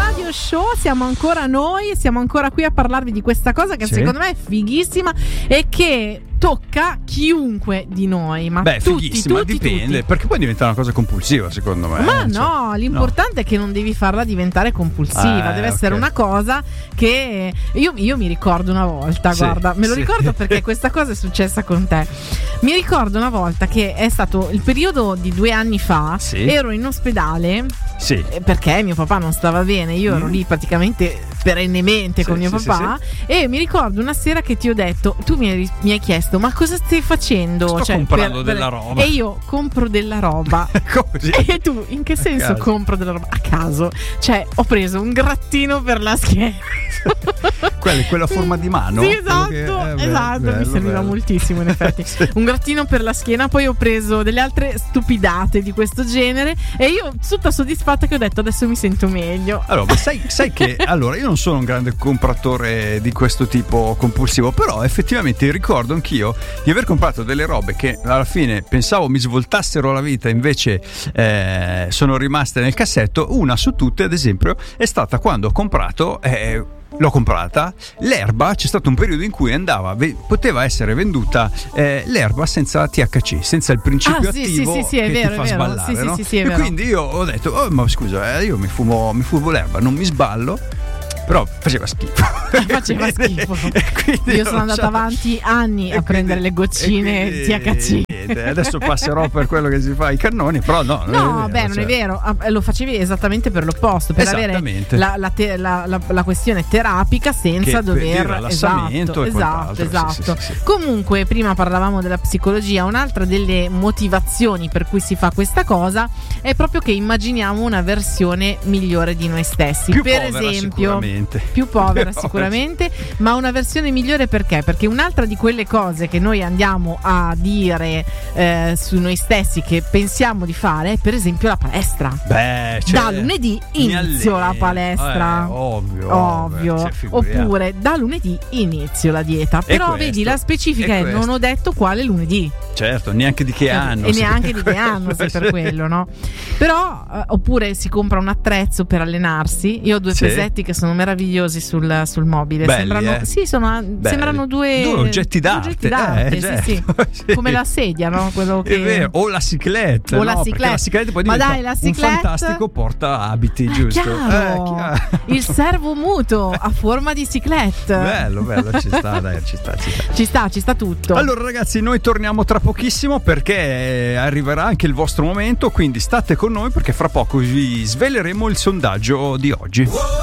Radio Show, siamo ancora noi, siamo ancora qui a parlarvi di questa cosa che secondo me è fighissima e che tocca chiunque di noi. Ma fighissima, dipende, perché poi diventa una cosa compulsiva secondo me. Ma no, l'importante è che non devi farla diventare compulsiva, deve essere una cosa che io mi ricordo una volta, guarda, me lo ricordo perché questa cosa è successa con te. Mi ricordo una volta che è stato il periodo di 2 anni fa, ero in ospedale perché mio papà non stava bene, io ero lì praticamente perennemente con mio papà e mi ricordo una sera che ti ho detto, tu mi hai chiesto ma cosa stai facendo? Sto comprando della roba. E io compro della roba. Così. E tu in che senso compro della roba? A caso, cioè ho preso un grattino per la schiena. Quella forma di mano? Sì, esatto, mi serviva moltissimo in effetti. Un grattino per la schiena, poi ho preso delle altre stupidate di questo genere e io tutta soddisfatta che ho detto adesso mi sento meglio. Allora, sai che allora io non sono un grande compratore di questo tipo compulsivo, però effettivamente ricordo anch'io di aver comprato delle robe che alla fine pensavo mi svoltassero la vita, invece sono rimaste nel cassetto. Una su tutte, ad esempio, è stata quando ho comprato l'ho comprata l'erba. C'è stato un periodo in cui poteva essere venduta l'erba senza THC, senza il principio attivo che ti fa sballare, no? E quindi io ho detto ma scusa, io mi fumo l'erba, non mi sballo. Però faceva schifo. Io sono andata avanti anni a prendere le goccine THC. Adesso passerò per quello che si fa ai cannoni, però no, non è vero. Lo facevi esattamente per l'opposto, per avere la questione terapica senza dover rilassamento. Esatto. Comunque prima parlavamo della psicologia, un'altra delle motivazioni per cui si fa questa cosa è proprio che immaginiamo una versione migliore di noi stessi, per esempio più povera sicuramente, ma una versione migliore perché? Perché un'altra di quelle cose che noi andiamo a dire su noi stessi che pensiamo di fare è per esempio la palestra. Da lunedì inizio la palestra, ovvio. Oppure da lunedì inizio la dieta, però vedi la specifica è non ho detto quale lunedì. Certo, neanche di che anno. E neanche di che anno, se per quello, no? Però oppure si compra un attrezzo per allenarsi. Io ho 2 pesetti che sono meravigliosi sul mobile. Belli, sembrano due oggetti d'arte. Sì. Come la sedia, no? Quello che... È vero, o la cicletta. La cicletta poi diventa un fantastico porta abiti, giusto? Chiaro. Il servo muto a forma di cicletta. Bello, ci sta tutto. Allora ragazzi, noi torniamo tra pochissimo perché arriverà anche il vostro momento, quindi state con noi perché fra poco vi sveleremo il sondaggio di oggi.